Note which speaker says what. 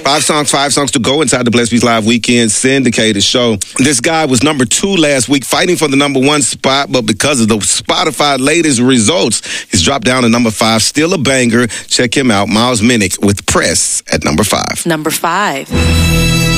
Speaker 1: 5 songs to go inside the Blessed Beats Live Weekend syndicated show. This guy was number 2 last week, fighting for the number 1 spot, but because of the Spotify latest results, he's dropped down to number 5. Still a banger. Check him out, Miles Minnick with Press at number 5.
Speaker 2: Number 5.